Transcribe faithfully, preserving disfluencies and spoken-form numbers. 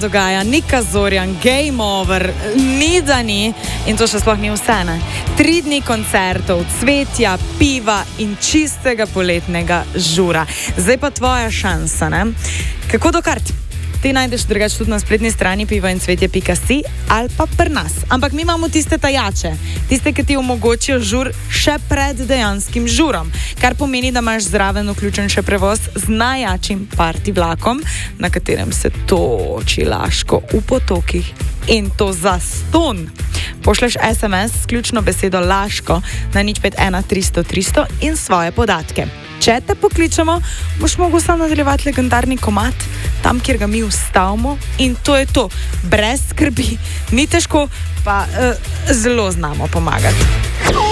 dogaja, Nika Zorjan, Game Over, ni da ni in to še sploh ni vse, ne. Tri dni koncertov, cvetja, piva in čistega poletnega žura. Zdaj pa tvoja šansa, ne. Kako dokart? Ti najdeš drugače tudi na spletni strani piva in cvetje pika si ali pa pri nas. Ampak mi imamo tiste tajače, tiste, ki ti omogočijo žur še pred dejanskim žurom, kar pomeni, da imaš zraven vključen še prevoz z najjačim party vlakom, na katerem se toči Laško v potokih in to za ston. Pošleš es em es s ključno besedo Laško na nič pet ena tristo tristo in svoje podatke. Če te pokličemo, boš mogel sam nadaljevati legendarni komad, tam, kjer ga mi ustavimo in to je to. Brez skrbi, ni težko, pa uh, zelo znamo pomagati.